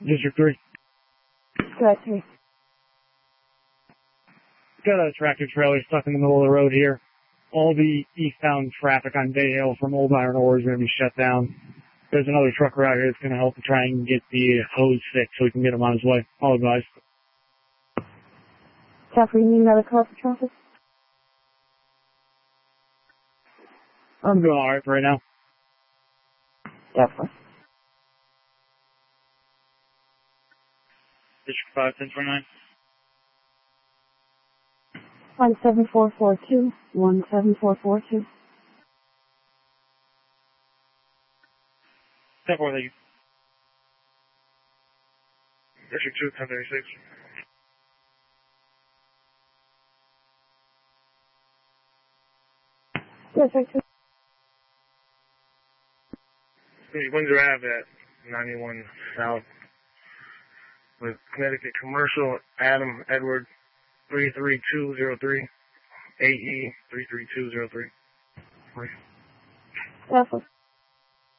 District 3. District 3. Got a tractor trailer stuck in the middle of the road here. All the eastbound traffic on Bay Hill from Old Iron Ore is going to be shut down. There's another trucker out here that's going to help to try and get the hose fixed so we can get him on his way. All advised. Jeffrey, you need another car for traffic? I'm doing alright for right now. Definitely. District 5, 1029. 17442. 17442. 10-4, thank you. District 2, 1036. District 2. Windsor Ave at 91 South with Connecticut Commercial, Adam Edward 33203, AE 33203. Definitely.